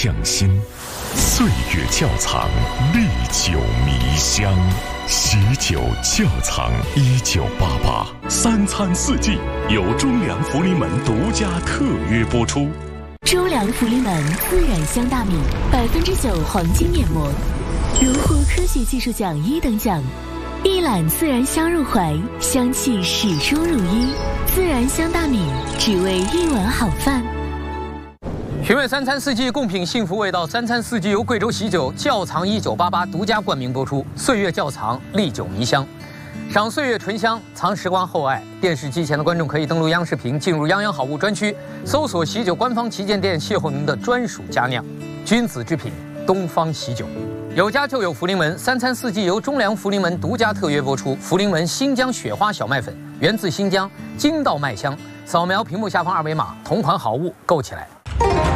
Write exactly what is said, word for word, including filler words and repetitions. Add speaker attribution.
Speaker 1: 匠心，岁月窖藏历久弥香。喜酒窖藏一九八八，三餐四季由中粮福临门独家特约播出。
Speaker 2: 中粮福临门自然香大米，百分之九黄金面膜，荣获科学技术奖一等奖。一揽自然香入怀，香气始终如一。自然香大米，只为一碗好饭。
Speaker 3: 寻味三餐四季，共品幸福味道。三餐四季由贵州喜酒窖藏一九八八独家冠名播出，岁月窖藏，历久弥香。赏岁月醇香，藏时光厚爱。电视机前的观众可以登录央视频，进入泱泱好物专区，搜索喜酒官方旗舰店，邂逅您的专属佳酿。君子之品，东方喜酒。有家就有福临门，三餐四季由中粮福临门独家特约播出。福临门新疆雪花小麦粉，源自新疆，精到麦香。扫描屏幕下方二维码，同款好物购起来。